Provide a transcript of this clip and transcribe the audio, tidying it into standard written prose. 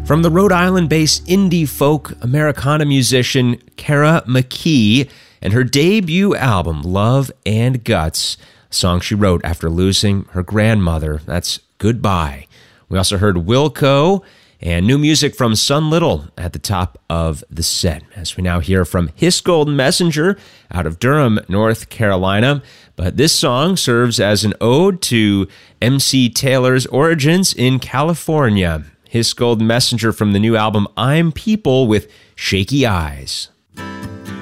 From the Rhode Island-based indie folk Americana musician Kara McKee and her debut album, Love and Guts, a song she wrote after losing her grandmother. That's Goodbye. We also heard Wilco and new music from Sun Little at the top of the set, as we now hear from His Golden Messenger out of Durham, North Carolina. But this song serves as an ode to MC Taylor's origins in California. His Golden Messenger from the new album I'm People with Shaky Eyes.